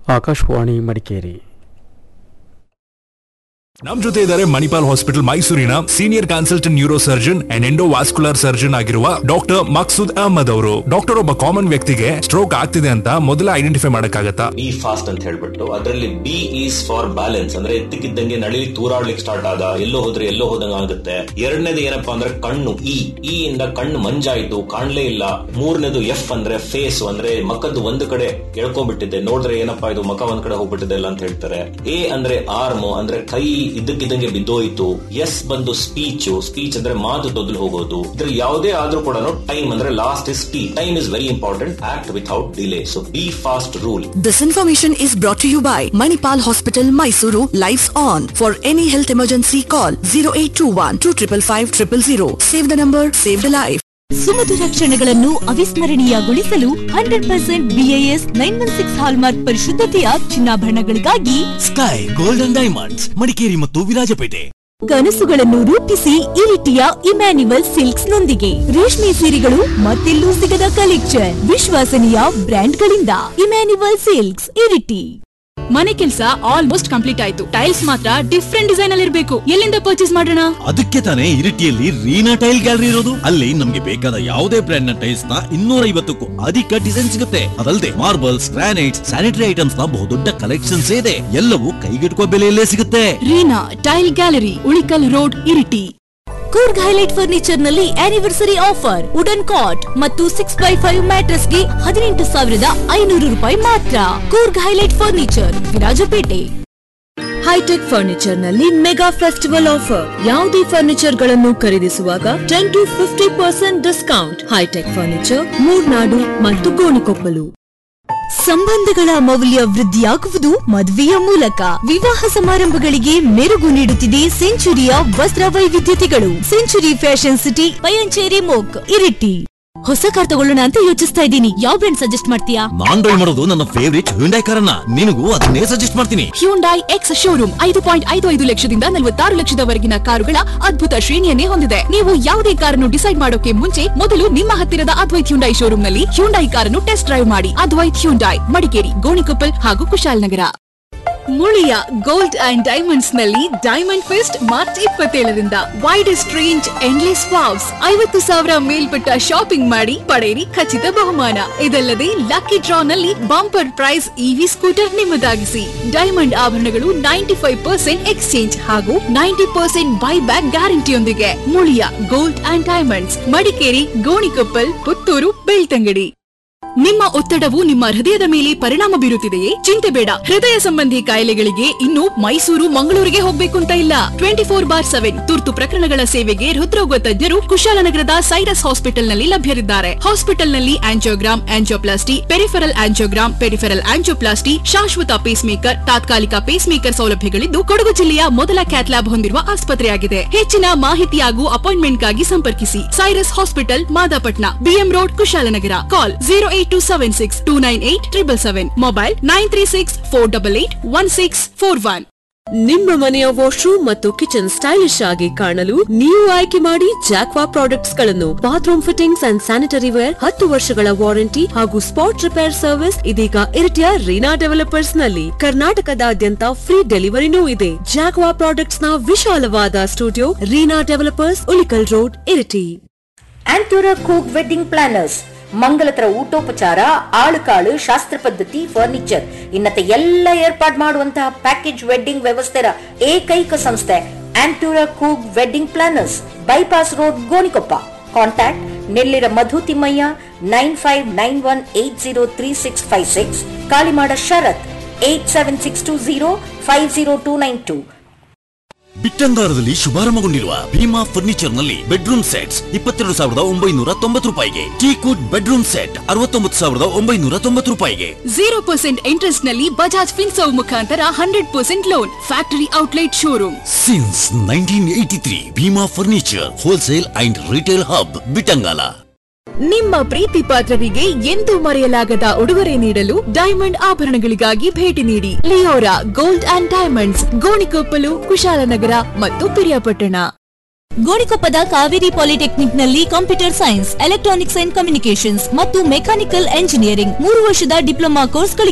ಆಕಾಶವಾಣಿ ಮಡಿಕೇರಿ. ನಮ್ ಜೊತೆ ಇದ್ದಾರೆ ಮಣಿಪಾಲ್ ಹಾಸ್ಪಿಟಲ್ ಮೈಸೂರಿನ senior consultant neuro surgeon and endovascular surgeon ಆಗಿರುವ ಡಾಕ್ಟರ್ ಮಕ್ಸೂದ್ ಅಹಮದ್ ಅವರು. ಡಾಕ್ಟರ್, ಒಬ್ಬ ಕಾಮನ್ ವ್ಯಕ್ತಿಗೆ ಸ್ಟ್ರೋಕ್ ಆಗ್ತಿದೆ ಅಂತ ಮೊದಲ ಐಡೆಂಟಿಫೈ ಮಾಡಕ್ಕಾಗತ್ತಾ? ಬಿ ಫಾಸ್ಟ್ ಅಂತ ಹೇಳ್ಬಿಟ್ಟು ಅದರಲ್ಲಿ ಬಿ ಈಸ್ ಫಾರ್ ಬ್ಯಾಲೆನ್ಸ್, ಅಂದ್ರೆ ಎತ್ತಿಕ್ಕಿದ್ದಂಗೆ ನಳಿಲಿ ತೂರಾಡ್ಲಿಕ್ಕೆ ಸ್ಟಾರ್ಟ್ ಆದ, ಎಲ್ಲೋ ಹೋದಂಗ ಆಗುತ್ತೆ. ಎರಡನೇದು ಏನಪ್ಪಾ ಅಂದ್ರೆ ಕಣ್ಣು, ಇ ಇಂದ ಕಣ್ಣು ಮಂಜಾಯ್ತು, ಕಾಣ್ಲೇ ಇಲ್ಲ. ಮೂರನೇದು ಎಫ್ ಅಂದ್ರೆ ಫೇಸ್, ಅಂದ್ರೆ ಮಕ್ಕದ್ದು ಒಂದು ಕಡೆ ಎಳ್ಕೊಂಡ್ಬಿಟ್ಟಿದೆ, ನೋಡಿದ್ರೆ ಏನಪ್ಪಾ ಇದು ಮಕ ಒಂದ್ ಕಡೆ ಹೋಗ್ಬಿಟ್ಟಿದೆ ಇಲ್ಲ ಅಂತ ಹೇಳ್ತಾರೆ. ಎ ಅಂದ್ರೆ ಆರ್ಮ್, ಅಂದ್ರೆ ಕೈ ಇದ್ದಕ್ಕಿದ್ದಂಗೆ ಬಿದ್ದೋಯ್ತು. ಎಸ್ ಬಂದು ಸ್ಪೀಚ್ ಅಂದ್ರೆ ಮಾತು ತೊದಲು ಹೋಗೋದು. ಇದ್ರಲ್ಲಿ ಯಾವುದೇ ಆದ್ರೂ ಕೂಡ ಟೈಮ್ ಅಂದ್ರೆ last is T. Time is very important. Act without delay. So B fast rule. This information is brought to you by Manipal Hospital, Mysuru. Lives on. For any health emergency, call 0821 255 000. Save the number, save the life. ಸುಮಧುರ ಕ್ಷಣಗಳನ್ನು ಅವಿಸ್ಮರಣೀಯಗೊಳಿಸಲು 100% BIS 916 hallmark ಪರಿಶುದ್ಧತೆಯ ಚಿನ್ನಾಭರಣಗಳಿಗಾಗಿ sky golden diamonds, Madikeri ಮತ್ತು ವಿರಾಜಪೇಟೆ. ಕನಸುಗಳನ್ನು ರೂಪಿಸಿ ಇರಿಟಿಯ Emmanuel silks ನೊಂದಿಗೆ ರೇಷ್ಮೆ ಸೀರೆಗಳು ಮತ್ತೆಲ್ಲೂ ಸಿಗದ collection, ವಿಶ್ವಾಸನೀಯ ಬ್ರ್ಯಾಂಡ್ಗಳಿಂದ Emmanuel silks, Iritty. ಮನೆ ಕೆಲಸ ಆಲ್ಮೋಸ್ಟ್ ಕಂಪ್ಲೀಟ್ ಆಯ್ತು. ಟೈಲ್ಸ್ ಮಾತ್ರ ಡಿಫ್ರೆಂಟ್ ಡಿಸೈನ್ ಅಲ್ಲಿ ಇರಬೇಕು. ಎಲ್ಲಿಂದ ಪರ್ಚೇಸ್ ಮಾಡೋಣ? ಅದಕ್ಕೆ ತಾನೇ ಇರಿಟಿಯಲ್ಲಿ ರೀನಾ ಟೈಲ್ ಗ್ಯಾಲರಿ ಇರೋದು. ಅಲ್ಲಿ ನಮ್ಗೆ ಬೇಕಾದ ಯಾವುದೇ ಬ್ರ್ಯಾಂಡ್ ನ ಟೈಲ್ಸ್ ನ 250ಕ್ಕೂ ಅಧಿಕ ಡಿಸೈನ್ ಸಿಗುತ್ತೆ. ಅದಲ್ಲದೆ ಮಾರ್ಬಲ್ಸ್, ಗ್ರಾನೈಟ್ಸ್, ಸ್ಯಾನಿಟರಿ ಐಟಮ್ಸ್ ನ ಬಹುದೊಡ್ಡ ಕಲೆಕ್ಷನ್ಸ್ ಇದೆ. ಎಲ್ಲವೂ ಕೈಗೆಟುಕುವ ಬೆಲೆಯಲ್ಲೇ ಸಿಗುತ್ತೆ. Reena tail gallery, Ulikkal road, Iritty. Coorg highlight furniture ನಲ್ಲಿ ಆನಿವರ್ಸರಿ ಆಫರ್. ವುಡನ್ ಕಾಟ್ ಮತ್ತು 6x5 ಮ್ಯಾಟ್ರೆಸ್ ಗೆ 18,500 ರೂಪಾಯಿ ಮಾತ್ರ. Coorg highlight furniture, Virajpet. High tech furniture ನಲ್ಲಿ ಮೆಗಾ ಫೆಸ್ಟಿವಲ್ ಆಫರ್. ಯಾವುದೇ ಫರ್ನಿಚರ್ ಗಳನ್ನು ಖರೀದಿಸುವಾಗ 10 to 50% discount. High tech furniture, Murnad ಮತ್ತು ಗೋಣಿಕೊಪ್ಪಲು. ಸಂಬಂಧಗಳ ಮೌಲ್ಯ ವೃದ್ಧಿಯಾಗುವುದು ಮದುವೆಯ ಮೂಲಕ. ವಿವಾಹ ಸಮಾರಂಭಗಳಿಗೆ ಮೆರುಗು ನೀಡುತ್ತಿದೆ ಸೆಂಚುರಿಯ ವಸ್ತ್ರ ವೈವಿಧ್ಯತೆಗಳು. Century fashion city, Payanchery ಮೋಕ್, Iritty. ಹೊಸ ಕಾರ್ ತಗೊಳ್ಳೋಣ ಅಂತ ಯೋಚಿಸ್ತಾ ಇದ್ದೀನಿ. ಯಾವ ಬ್ರ್ಯಾಂಡ್ ಸಜೆಸ್ಟ್ ಮಾಡ್ತೀಯಾ? ನಾನ್ ಡ್ರೈವ್ ಮಾಡೋದು ನನ್ನ ಫೇವರಿಟ್ ಹ್ಯುಂಡೈ ಕಾರನ್ನ. ನಿನಗೂ ಅದನ್ನೇ ಸಜೆಸ್ಟ್ ಮಾಡ್ತೀನಿ. ಹ್ಯುಂಡೈ ಎಕ್ಸ್ ಶೋರೂಮ್ 5.55 ಲಕ್ಷದಿಂದ 46 ಲಕ್ಷದವರೆಗಿನ ಕಾರುಗಳ ಅದ್ಭುತ ಶ್ರೇಣಿಯನ್ನೇ ಹೊಂದಿದೆ. ನೀವು ಯಾವುದೇ ಕಾರನ್ನು ಡಿಸೈಡ್ ಮಾಡೋಕೆ ಮುಂಚೆ ಮೊದಲು ನಿಮ್ಮ ಹತ್ತಿರದ ಅದ್ವೈತ್ ಹ್ಯುಂಡೈ ಶೋರೂಮ್ ನಲ್ಲಿ ಹ್ಯುಂಡೈ ಕಾರನ್ನು ಟೆಸ್ಟ್ ಡ್ರೈವ್ ಮಾಡಿ. ಅದ್ವೈತ್ ಹ್ಯುಂಡೈ, ಮಡಿಕೇರಿ, ಗೋಣಿಕೊಪ್ಪಲ್ ಹಾಗೂ Kushalnagar. Muliya gold and diamonds ನಲ್ಲಿ diamond fest March 27ರಿಂದ widest range, endless wows. 50,000 ಮೇಲ್ಪಟ್ಟ ಶಾಪಿಂಗ್ ಮಾಡಿ ಪಡೆಯಿರಿ ಖಚಿತ ಬಹುಮಾನ. ಇದಲ್ಲದೆ ಲಕ್ಕಿ ಡ್ರಾ ನಲ್ಲಿ bumper price EV scooter ನಿಮ್ಮದಾಗಿಸಿ. Diamond ಆಭರಣಗಳು 95% ಎಕ್ಸ್ಚೇಂಜ್ ಹಾಗೂ 90% buy back ಗ್ಯಾರಂಟಿಯೊಂದಿಗೆ. Muliya gold and diamonds, Madikeri, Gonikoppal, Puttur, Belthangady. ನಿಮ್ಮ ಒತ್ತಡವು ನಿಮ್ಮ ಹೃದಯದ ಮೇಲೆ ಪರಿಣಾಮ ಬೀರುತ್ತಿದೆಯೇ? ಚಿಂತೆ ಬೇಡ. ಹೃದಯ ಸಂಬಂಧಿ ಕಾಯಿಲೆಗಳಿಗೆ ಇನ್ನು ಮೈಸೂರು, ಮಂಗಳೂರಿಗೆ ಹೋಗ್ಬೇಕು ಅಂತ ಇಲ್ಲ. 24/7 ತುರ್ತು ಪ್ರಕರಣಗಳ ಸೇವೆಗೆ ಹೃದ್ರೋಗ ತಜ್ಞರು ಕುಶಾಲನಗರದ ಸೈರಸ್ ಹಾಸ್ಪಿಟಲ್ ನಲ್ಲಿ ಲಭ್ಯರಿದ್ದಾರೆ. ಹಾಸ್ಪಿಟಲ್ ನಲ್ಲಿ ಆಂಜಿಯೋಗ್ರಾಮ್, ಆಂಜಿಯೋಪ್ಲಾಸ್ಟಿ, ಪೆರಿಫೆರಲ್ ಆಂಜಿಯೋಪ್ಲಾಸ್ಟಿ, ಶಾಶ್ವತ ಪೇಸ್ ಮೇಕರ್, ತಾತ್ಕಾಲಿಕ ಪೇಸ್ ಮೇಕರ್ ಸೌಲಭ್ಯಗಳಿದ್ದು ಕೊಡಗು ಜಿಲ್ಲೆಯ ಮೊದಲ ಕ್ಯಾಥ್ಲ್ಯಾಬ್ ಹೊಂದಿರುವ ಆಸ್ಪತ್ರೆಯಾಗಿದೆ. ಹೆಚ್ಚಿನ ಮಾಹಿತಿ ಹಾಗೂ ಅಪಾಯಿಂಟ್ಮೆಂಟ್ಗಾಗಿ ಸಂಪರ್ಕಿಸಿ. Cyrus hospital, Madapatna, BM road, Kushalnagar. ಕಾಲ್ 08276298777. ಮೊಬೈಲ್ 9364881641. ನಿಮ್ಮ ಮನೆಯ ವಾಶ್ರೂಮ್ ಮತ್ತು ಕಿಚನ್ ಸ್ಟೈಲಿಶ್ ಆಗಿ ಕಾಣಲು ನೀವು ಆಯ್ಕೆ ಮಾಡಿ ಜಾಕ್ವಾ ಪ್ರಾಡಕ್ಟ್ಸ್ ಗಳನ್ನು. Bathroom fittings and sanitary wear, 10 ವರ್ಷಗಳ ವಾರಂಟಿ ಹಾಗೂ ಸ್ಪಾಟ್ ರಿಪೇರ್ ಸರ್ವಿಸ್ ಇದೀಗ ಇರಿಟಿಯ ರೀನಾ ಡೆವಲಪರ್ಸ್ ನಲ್ಲಿ. ಕರ್ನಾಟಕದಾದ್ಯಂತ ಫ್ರೀ ಡೆಲಿವರಿನೂ ಇದೆ. ಜಾಕ್ವಾ ಪ್ರಾಡಕ್ಟ್ಸ್ ನ ವಿಶಾಲವಾದ studio, Reena developers, Ulikkal road, Iritty. ಆಂಟೂರ ಕೂಗ್ wedding planners, ಮಂಗಲತರ ಊಟೋಪಚಾರ, ಆಳುಕಾಳು, ಶಾಸ್ತ್ರ ಪದ್ಧತಿ, ಫರ್ನಿಚರ್ ಇನ್ನತೆ ಎಲ್ಲ ಏರ್ಪಾಡು ಮಾಡುವಂತಹ ಪ್ಯಾಕೇಜ್ ವೆಡ್ಡಿಂಗ್ ವ್ಯವಸ್ಥೆಯ ಏಕೈಕ ಸಂಸ್ಥೆ ಆಂಟೂರ ಕೂಗ್ wedding planners, bypass road, Gonikoppa. Contact Nellira ಮಧು ತಿಮ್ಮಯ್ಯ 9591803656, ಕಾಳಿಮಾಡ ಶರತ್ 8762050292. ಬಿಟ್ಟಂಗಾರದಲ್ಲಿ ಶುಭಾರಂಭಗೊಂಡಿರುವ ಭೀಮಾ ಫರ್ನಿಚರ್ ನಲ್ಲಿ ಬೆಡ್ರೂಮ್ ಸೆಟ್ಸ್ 22,990 ರೂಪಾಯಿಗೆ. ಟೀಕೂಟ್ ಬೆಡ್ರೂಮ್ ಸೆಟ್ 69,990 ರೂಪಾಯಿಗೆ. 0% ಇಂಟ್ರೆಸ್ಟ್ ನಲ್ಲಿ ಬಜಾಜ್ ಫಿನ್ಸರ್ವ್ ಮುಖಾಂತರ 100% loan. Factory outlet showroom since 1983. Bima furniture wholesale and retail hub, Bittangala. ನಿಮ್ಮ ಪ್ರೀತಿ ಪಾತ್ರರಿಗೆ ಎಂದೂ ಮರೆಯಲಾಗದ ಉಡುಗೊರೆ ನೀಡಲು ಡೈಮಂಡ್ ಆಭರಣಗಳಿಗಾಗಿ ಭೇಟಿ ನೀಡಿ. Leora gold and diamonds, Gonikoppal, Kushalnagar ಮತ್ತು ಪಿರಿಯಾಪಟ್ಟಣ. ಗೋಣಿಕೊಪ್ಪದ ಕಾವೇರಿ ಪಾಲಿಟೆಕ್ನಿಕ್ ನಲ್ಲಿ computer science, electronics and communications ಮತ್ತು ಮೆಕ್ಯಾನಿಕಲ್ ಎಂಜಿನಿಯರಿಂಗ್ 3 ವರ್ಷದ ಡಿಪ್ಲೊಮಾ ಕೋರ್ಸ್